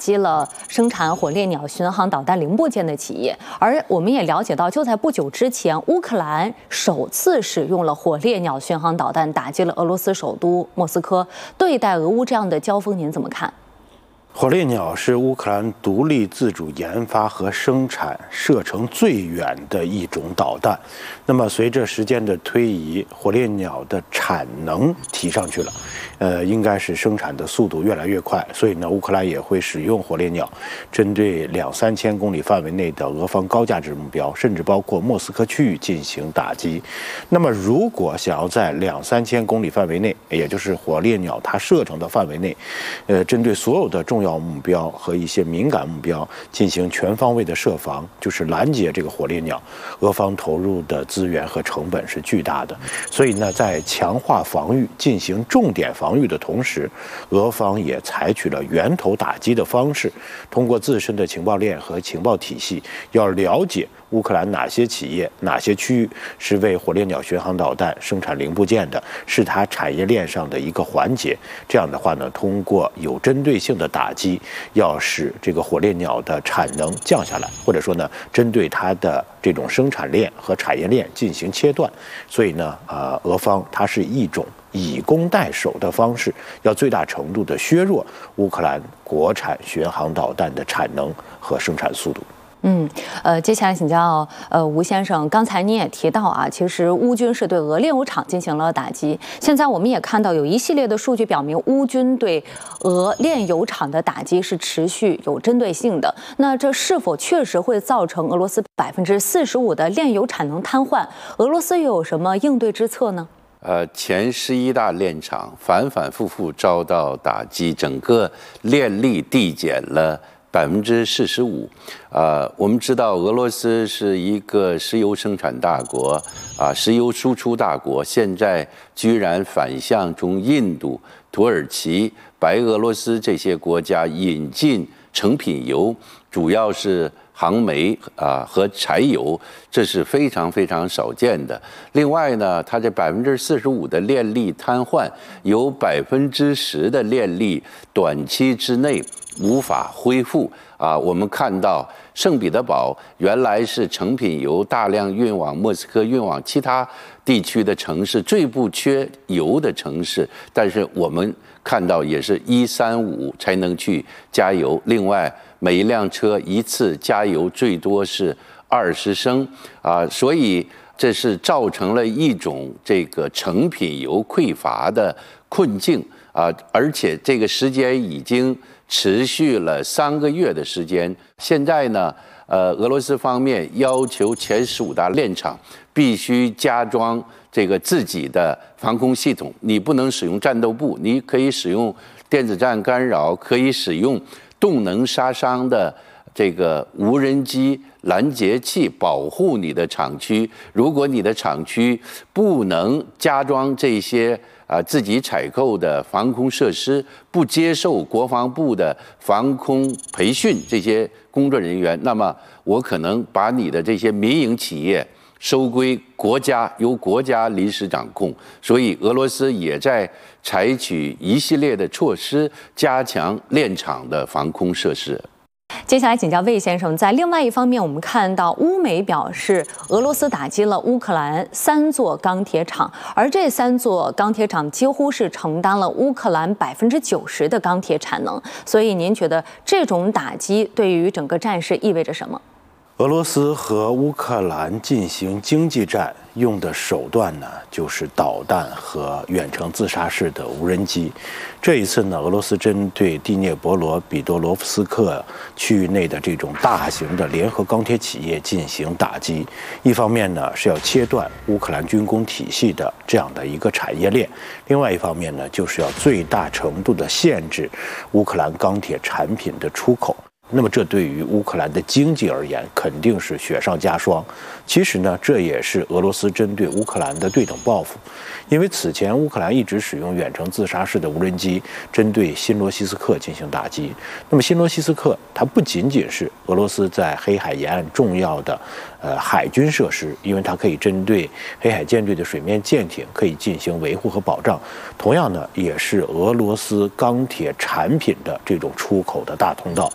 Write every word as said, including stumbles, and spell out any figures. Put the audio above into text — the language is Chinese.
击了生产火烈鸟巡航导弹零部件的企业。而我们也了解到，就在不久之前，乌克兰首次使用了火烈鸟巡航导弹打击了俄罗斯首都莫斯科。对待俄乌这样的交锋，您怎么看？ 火烈鸟是乌克兰独立自主研发和生产射程最远的一种导弹。那么，随着时间的推移，火烈鸟的产能提上去了，呃，应该是生产的速度越来越快。所以呢，乌克兰也会使用火烈鸟，针对两三千公里范围内的俄方高价值目标，甚至包括莫斯科区域进行打击。那么，如果想要在两三千公里范围内，也就是火烈鸟它射程的范围内，呃，针对所有的重要要目标和一些敏感目标进行全方位的设防，就是拦截这个火烈鸟，俄方投入的资源和成本是巨大的。所以呢，在强化防御、进行重点防御的同时，俄方也采取了源头打击的方式，通过自身的情报链和情报体系，要了解乌克兰哪些企业、哪些区域是为火烈鸟巡航导弹生产零部件的，是它产业链上的一个环节。这样的话呢，通过有针对性的打击，要使这个火烈鸟的产能降下来，或者说呢，针对它的这种生产链和产业链进行切断。所以呢，呃，俄方它是一种以攻代守的方式，要最大程度的削弱乌克兰国产巡航导弹的产能和生产速度。 嗯，呃，接下来请教呃吴先生，刚才您也提到啊，其实乌军是对俄炼油厂进行了打击。现在我们也看到有一系列的数据表明，乌军对俄炼油厂的打击是持续有针对性的。那这是否确实会造成俄罗斯百分之四十五的炼油产能瘫痪？俄罗斯又有什么应对之策呢？ 呃，前十一大炼厂反反复复遭到打击，整个炼力递减了百分之四十五，呃，我们知道俄罗斯是一个石油生产大国，啊、呃，石油输出大国，现在居然反向从印度、土耳其、白俄罗斯这些国家引进成品油，主要是航煤啊、呃、和柴油，这是非常非常少见的。另外呢，它这百分之四十五的炼力瘫痪，有百分之十的炼力短期之内无法恢复啊！我们看到圣彼得堡原来是成品油大量运往莫斯科、运往其他地区的城市，最不缺油的城市，但是我们看到也是一三五才能去加油。另外，每一辆车一次加油最多是二十升啊，所以这是造成了一种这个成品油匮乏的困境啊，而且这个时间已经持续了三个月的时间。现在呢，呃，俄罗斯方面要求前十五大炼厂必须加装这个自己的防空系统，你不能使用战斗部，你可以使用电子战干扰，可以使用动能杀伤的这个无人机拦截器保护你的厂区。如果你的厂区不能加装这些啊，自己采购的防空设施，不接受国防部的防空培训这些工作人员，那么我可能把你的这些民营企业收归国家，由国家临时掌控。所以俄罗斯也在采取一系列的措施，加强炼厂的防空设施。 接下来请教魏先生，在另外一方面，我们看到乌媒表示，俄罗斯打击了乌克兰三座钢铁厂，而这三座钢铁厂几乎是承担了乌克兰百分之九十的钢铁产能。所以，您觉得这种打击对于整个战事意味着什么？ 俄罗斯和乌克兰进行经济战用的手段呢，就是导弹和远程自杀式的无人机。这一次呢，俄罗斯针对第聂伯罗彼得罗夫斯克区域内的这种大型的联合钢铁企业进行打击。一方面呢，是要切断乌克兰军工体系的这样的一个产业链；另外一方面呢，就是要最大程度的限制乌克兰钢铁产品的出口。那么这对于乌克兰的经济而言肯定是雪上加霜。其实呢，这也是俄罗斯针对乌克兰的对等报复，因为此前乌克兰一直使用远程自杀式的无人机针对新罗西斯克进行打击。那么新罗西斯克它不仅仅是俄罗斯在黑海沿岸重要的呃海军设施，因为它可以针对黑海舰队的水面舰艇可以进行维护和保障，同样呢，也是俄罗斯钢铁产品的这种出口的大通道。